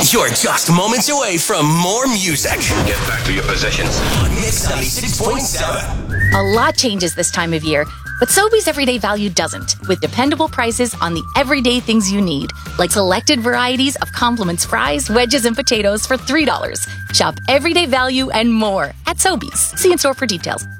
You're just moments away from more music. Get back to your positions. On Mix 96.7. A lot changes this time of year, but Sobeys Everyday Value doesn't, with dependable prices on the everyday things you need, like selected varieties of Compliments fries, wedges, and potatoes for $3. Shop Everyday Value and more at Sobeys. See in store for details.